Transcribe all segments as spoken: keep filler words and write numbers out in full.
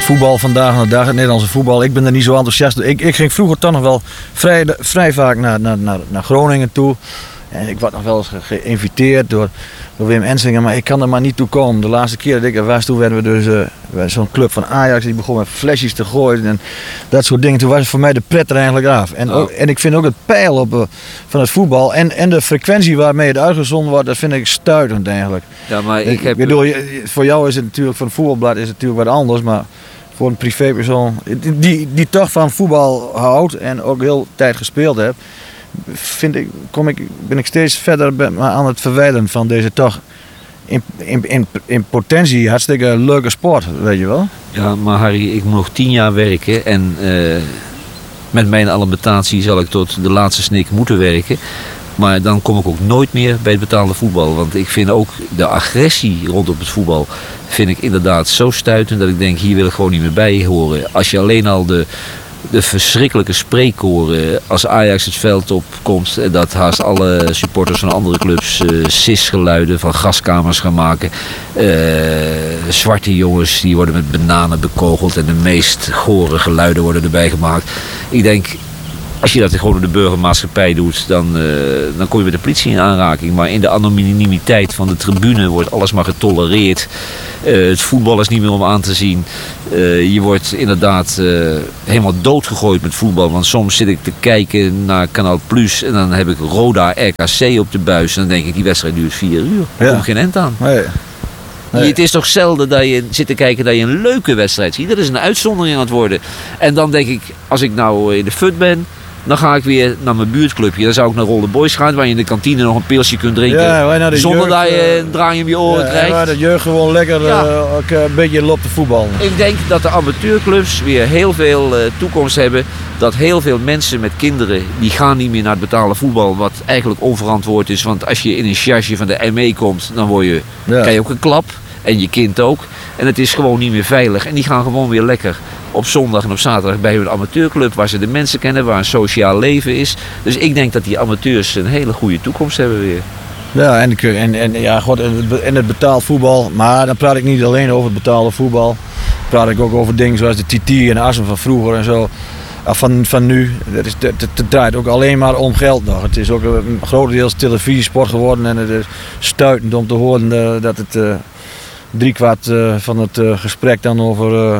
voetbal vandaag de dag, het Nederlandse voetbal. Ik ben er niet zo enthousiast. Ik, ik ging vroeger toch nog wel vrij, vrij vaak naar, naar, naar, naar Groningen toe. En ik word nog wel eens geïnviteerd door, door Wim Ensingen, maar ik kan er maar niet toe komen. De laatste keer dat ik er was, toen werden we dus uh, zo'n club van Ajax, die begon met flesjes te gooien en dat soort dingen. Toen was het voor mij de pret er eigenlijk af. En, ook, en ik vind ook het peil op, uh, van het voetbal en, en de frequentie waarmee het uitgezonden wordt, dat vind ik stuitend eigenlijk. Ja, maar ik, ik heb... bedoel, voor jou is het natuurlijk, voor het voetbalblad is het natuurlijk wat anders, maar voor een privépersoon die, die toch van voetbal houdt en ook heel tijd gespeeld heeft, vind ik, kom ik, ben ik steeds verder aan het verwijderen van deze toch in, in, in, in potentie hartstikke leuke sport, weet je wel. Ja, maar Harry, ik moet nog tien jaar werken en uh, met mijn alimentatie zal ik tot de laatste snik moeten werken. Maar dan kom ik ook nooit meer bij het betaalde voetbal. Want ik vind ook de agressie rondom het voetbal vind ik inderdaad zo stuitend dat ik denk, hier wil ik gewoon niet meer bij horen. Als je alleen al de, de verschrikkelijke spreekkoren als Ajax het veld opkomt en dat haast alle supporters van andere clubs uh, sisgeluiden van gaskamers gaan maken. Uh, zwarte jongens die worden met bananen bekogeld en de meest gore geluiden worden erbij gemaakt. Ik denk, als je dat gewoon door de burgermaatschappij doet, dan, uh, dan kom je met de politie in aanraking. Maar in de anonimiteit van de tribune wordt alles maar getolereerd. Uh, het voetbal is niet meer om aan te zien. Uh, je wordt inderdaad uh, helemaal doodgegooid met voetbal. Want soms zit ik te kijken naar Kanaal Plus en dan heb ik Roda R K C op de buis. En dan denk ik, die wedstrijd duurt vier uur. Er Ja. komt geen end aan. Nee. Nee. Het is toch zelden dat je zit te kijken dat je een leuke wedstrijd ziet. Dat is een uitzondering aan het worden. En dan denk ik, als ik nou in de fut ben, dan ga ik weer naar mijn buurtclubje. Dan zou ik naar Rolle Boys gaan, waar je in de kantine nog een pilsje kunt drinken. Ja, wij naar de zonder jeugd, dat je een uh, draai in je oren ja, krijgt. waar de jeugd gewoon lekker Ja. uh, ook, uh, een beetje loopt te voetballen. Ik denk dat de amateurclubs weer heel veel uh, toekomst hebben. Dat heel veel mensen met kinderen, die gaan niet meer naar het betalen voetbal. Wat eigenlijk onverantwoord is. Want als je in een charge van de M E komt, dan word je, Ja. krijg je ook een klap. En je kind ook. En het is gewoon niet meer veilig. En die gaan gewoon weer lekker op zondag en op zaterdag bij hun amateurclub, waar ze de mensen kennen, waar een sociaal leven is. Dus ik denk dat die amateurs een hele goede toekomst hebben weer. Ja, en, en, en, ja, God, en het betaald voetbal. Maar dan praat ik niet alleen over het betaalde voetbal. Dan praat ik ook over dingen zoals de T T en de Assen van vroeger en zo. Van, van nu. Het, is, het, het draait ook alleen maar om geld nog. Het is ook een grotendeels televisiesport geworden en het is stuitend om te horen uh, dat het Uh, driekwart uh, van het uh, gesprek dan over, uh,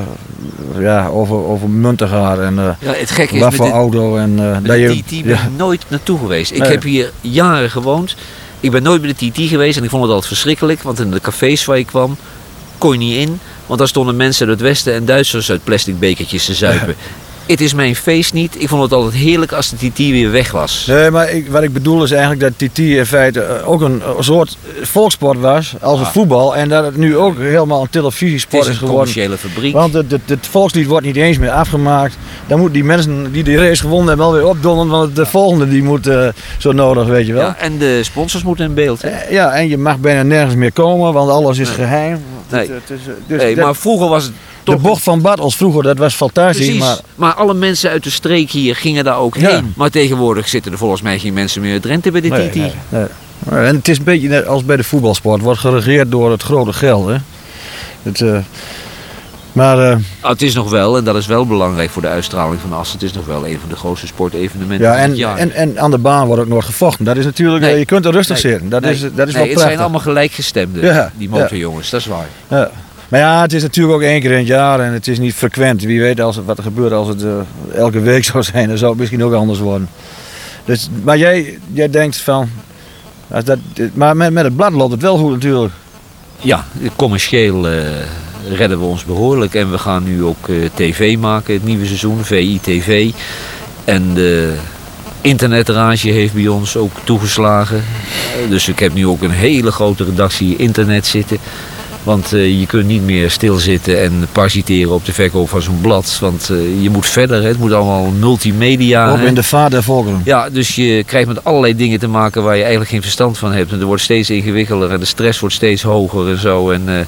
ja, over, over munten gaat en uh, Ja, het gekke is wat met voor de, auto. En, uh, met dat de je, T T ben ja. ik nooit naartoe geweest. Ik Nee. heb hier jaren gewoond. Ik ben nooit bij de T T geweest en ik vond het altijd verschrikkelijk. Want in de cafés waar ik kwam, kon je niet in. Want daar stonden mensen uit het westen en Duitsers uit plastic bekertjes te zuipen. Het is mijn feest niet. Ik vond het altijd heerlijk als de T T weer weg was. Nee, maar ik, wat ik bedoel is eigenlijk dat T T in feite ook een soort volkssport was als het Ah. voetbal. En dat het nu ook helemaal een televisiesport Het is, is een geworden. commerciële fabriek. Want het, het, het volkslied wordt niet eens meer afgemaakt. Dan moeten die mensen die de race gewonnen hebben wel weer opdonderen. Want de volgende die moet uh, zo nodig, weet je wel. Ja, en de sponsors moeten in beeld. Hè? Eh, Ja, en je mag bijna nergens meer komen, want alles is Nee. geheim. Nee. Het, het is, dus Nee, dat- maar vroeger was het de toch... bocht van Bartels vroeger, dat was fantastisch. Precies, maar... Maar alle mensen uit de streek hier gingen daar ook Ja. heen. Maar tegenwoordig zitten er volgens mij geen mensen meer uit Drenthe bij de nee, T T. nee, nee. En het is een beetje net als bij de voetbalsport, wordt geregeerd door het grote geld. Hè? Het, uh, maar uh, Ah, het is nog wel, en dat is wel belangrijk voor de uitstraling van Assen, het is nog wel een van de grootste sportevenementen ja, van het en, jaar. en, en aan de baan wordt ook nog gevochten. Dat is natuurlijk, Nee. uh, je kunt er rustig Nee. zitten. Dat Nee. is, dat is nee, wel het prachtig. zijn allemaal gelijkgestemden, Ja, die motorjongens, dat is waar. Ja. Maar ja, het is natuurlijk ook één keer in het jaar en het is niet frequent. Wie weet als het, wat er gebeurt als het uh, elke week zou zijn, dan zou het misschien ook anders worden. Dus, maar jij, jij denkt van, als dat, maar met, met het blad loopt het wel goed natuurlijk. Ja, commercieel uh, redden we ons behoorlijk en we gaan nu ook uh, tv maken, het nieuwe seizoen, V I T V. En de internetrage heeft bij ons ook toegeslagen. Uh, dus ik heb nu ook een hele grote redactie internet zitten. Want uh, je kunt niet meer stilzitten en parasiteren op de verkoop van zo'n blad. Want uh, je moet verder, hè. Het moet allemaal multimedia. Ook hè. in de vaart der volkeren. Ja, dus je krijgt met allerlei dingen te maken waar je eigenlijk geen verstand van hebt. En het wordt steeds ingewikkelder en de stress wordt steeds hoger en zo. En uh,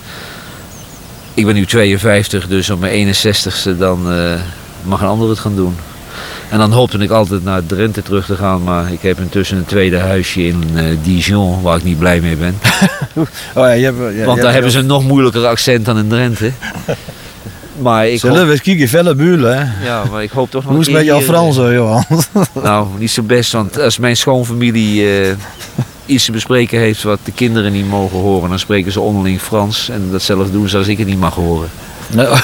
ik ben nu tweeënvijftig, dus op mijn eenenzestigste dan uh, mag een ander het gaan doen. En dan hoopte ik altijd naar Drenthe terug te gaan, maar ik heb intussen een tweede huisje in uh, Dijon, waar ik niet blij mee ben. Oh ja, je hebt, ja, Want je daar hebben hebt- ze een nog moeilijker accent dan in Drenthe. Maar ik Zullen hoop, we eens kijken, verder buren, hè? ja, maar ik hoop toch nog Hoe is het een met keer jouw hier, Fransen, Johan? Nou, niet zo best, want als mijn schoonfamilie eh, iets te bespreken heeft wat de kinderen niet mogen horen, dan spreken ze onderling Frans. En datzelfde doen ze als ik het niet mag horen. Nou.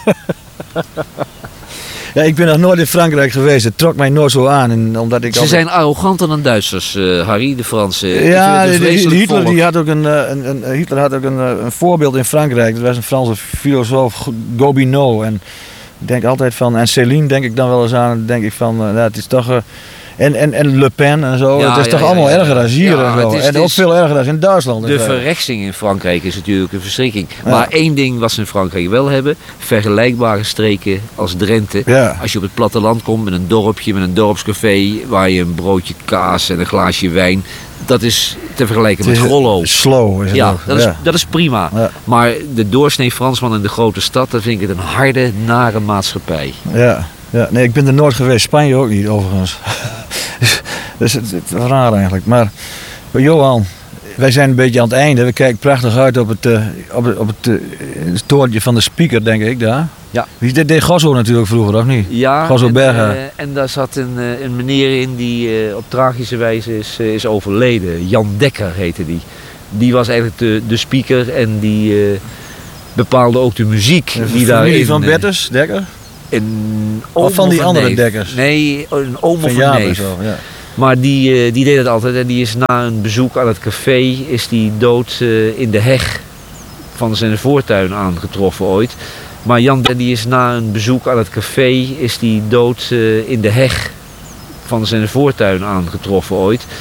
Ja, ik ben nog nooit in Frankrijk geweest. Het trok mij nooit zo aan. En omdat ik Ze altijd... zijn arroganter dan Duitsers, eh, Harry, de Fransen. Ja, Ik vind het een de- de- vreselijk Hitler, volk. die had ook een, eh, een, een, Hitler had ook een, eh, een voorbeeld in Frankrijk. Dat was een Franse filosoof, Gobineau. En ik denk altijd van, en Céline denk ik dan wel eens aan. Dan denk ik van, uh, nou, het is toch... Uh, en, en, en Le Pen en zo. Ja, het is ja, toch ja, allemaal ja. erger dan hier Ja, en zo. het is- en het ook is- veel erger dan in Duitsland. De en zo. verrechtsing in Frankrijk is natuurlijk een verschrikking. Ja. Maar één ding wat ze in Frankrijk wel hebben, vergelijkbare streken als Drenthe. Ja. Als je op het platteland komt met een dorpje, met een dorpscafé, waar je een broodje kaas en een glaasje wijn, dat is te vergelijken Het met is Grollo. Slow is het Ja, ook. dat is, Ja. dat is prima. Ja. Maar de doorsnee Fransman in de grote stad, dat vind ik het een harde, nare maatschappij. Ja, ja, nee, ik ben er nooit geweest. Spanje ook niet, overigens. Dus het, het is raar eigenlijk. Maar, maar Johan, wij zijn een beetje aan het einde. We kijken prachtig uit op het, uh, op het, op het, uh, het torentje van de speaker, denk ik, daar. Ja. Die deed, deed Gosso natuurlijk vroeger, of niet? Ja, Gozo en, Berger. eh, en daar zat een, eh, een meneer in die eh, op tragische wijze is, eh, is overleden. Jan Dekker heette die. Die was eigenlijk de, de speaker en die eh, bepaalde ook de muziek. De die daarin, familie van eh, Bertus, Dekker? Een Of oom van die een andere neef. Dekkers? Nee, een oom Van of een Jaap en neef. zo, ja. Maar die, eh, die deed het altijd en die is na een bezoek aan het café is die dood eh, in de heg van zijn voortuin aangetroffen ooit. Maar Jan die is na een bezoek aan het café is die dood eh, in de heg van zijn voortuin aangetroffen ooit.